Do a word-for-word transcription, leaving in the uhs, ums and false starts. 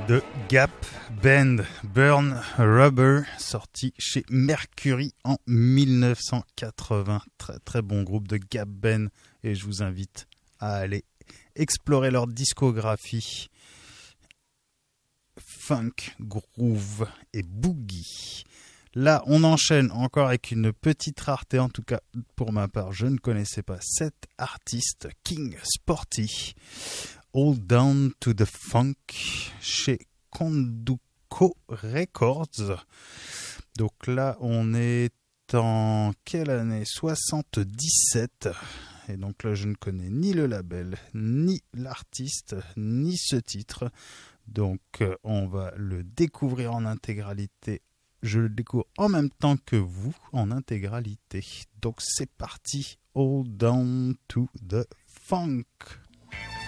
de Gap Band, Burn Rubber, sorti chez Mercury en dix-neuf cent quatre-vingts. Très très bon groupe de Gap Band et je vous invite à aller explorer leur discographie. Funk, groove et boogie. Là, on enchaîne encore avec une petite rareté, en tout cas pour ma part, je ne connaissais pas cet artiste, King Sporty. All Down to the Funk chez Konduko Records. Donc là, on est en quelle année ? soixante-dix-sept. Et donc là, je ne connais ni le label, ni l'artiste, ni ce titre. Donc on va le découvrir en intégralité. Je le découvre en même temps que vous, en intégralité. Donc c'est parti. All Down to the Funk.